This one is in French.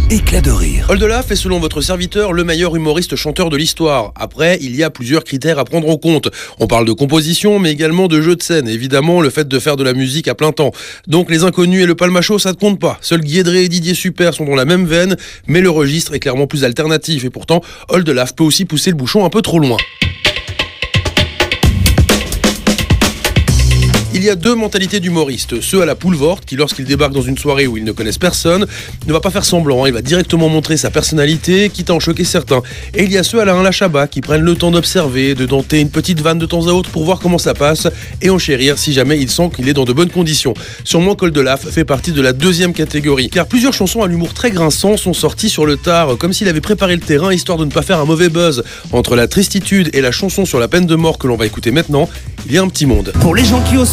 Éclat de rire. Oldelaf est selon votre serviteur le meilleur humoriste chanteur de l'histoire. Après, il y a plusieurs critères à prendre en compte. On parle de composition, mais également de jeu de scène. Évidemment, le fait de faire de la musique à plein temps. Donc les Inconnus et le Palmacho, ça ne compte pas. Seuls Guédré et Didier Super sont dans la même veine, mais le registre est clairement plus alternatif. Et pourtant, Oldelaf peut aussi pousser le bouchon un peu trop loin. Il y a deux mentalités d'humoristes. Ceux à la Poulvord, qui lorsqu'ils débarquent dans une soirée où ils ne connaissent personne, ne va pas faire semblant, il va directement montrer sa personnalité, quitte à en choquer certains. Et il y a ceux à la Alain Chabat, qui prennent le temps d'observer, de tenter une petite vanne de temps à autre pour voir comment ça passe, et enchérir si jamais il sent qu'il est dans de bonnes conditions. Sûrement qu'Oldelaf fait partie de la deuxième catégorie, car plusieurs chansons à l'humour très grinçant sont sorties sur le tard, comme s'il avait préparé le terrain, histoire de ne pas faire un mauvais buzz. Entre la tristitude et la chanson sur la peine de mort que l'on va écouter maintenant, il y a un petit monde. Pour les gens qui osent